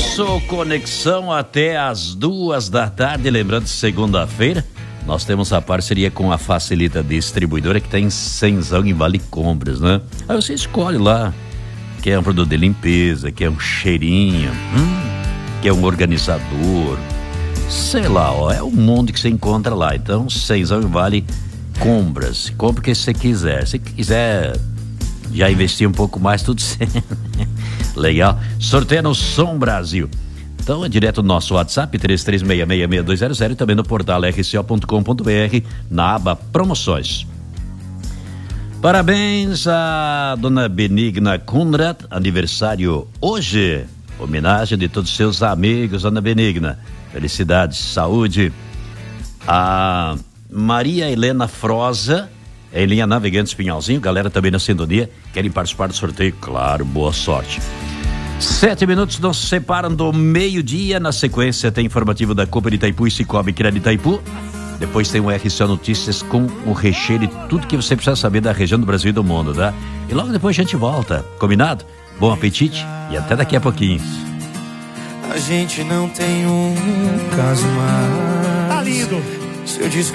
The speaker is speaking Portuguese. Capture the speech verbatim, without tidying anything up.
nosso Conexão até as duas da tarde. Lembrando, segunda-feira, nós temos a parceria com a Facilita Distribuidora, que tem cenzão em Vale Compras, né? Aí você escolhe lá, quer um produto de limpeza, quer um cheirinho, hum, quer um organizador, sei lá, ó, é o mundo que você encontra lá. Então, cenzão em Vale Compras, compra o que você quiser. Se quiser já investir um pouco mais, tudo certo. Legal. Sorteio no Som Brasil. Então é direto no nosso WhatsApp, três três seis seis seis dois zero zero, e também no portal r c o ponto com ponto b r, na aba Promoções. Parabéns a dona Benigna Conrad, aniversário hoje. Homenagem de todos os seus amigos, dona Benigna. Felicidades, saúde. A Maria Helena Froza, em linha Navegantes Pinhalzinho, galera também na sintonia, querem participar do sorteio? Claro, boa sorte. Sete minutos nos separam do meio-dia. Na sequência tem informativo da Copa de Itaipu e Cicobi Crédito Itaipu. Depois tem o R C O Notícias com o recheio de tudo que você precisa saber da região do Brasil e do mundo, tá? E logo depois a gente volta, combinado? Bom apetite e até daqui a pouquinho. A gente não tem um caso mais. Tá lindo. Se eu